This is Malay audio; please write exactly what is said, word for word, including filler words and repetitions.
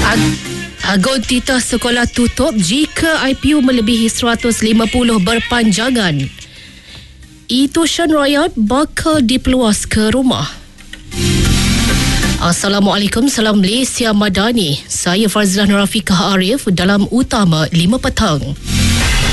Agung titah sekolah tutup jika I P U melebihi seratus lima puluh berpanjangan. E-tuition rakyat bakal diperluas ke rumah. Assalamualaikum, salam Malaysia Madani. Saya Farzilah Nurafikah Arif dalam Utama lima Petang.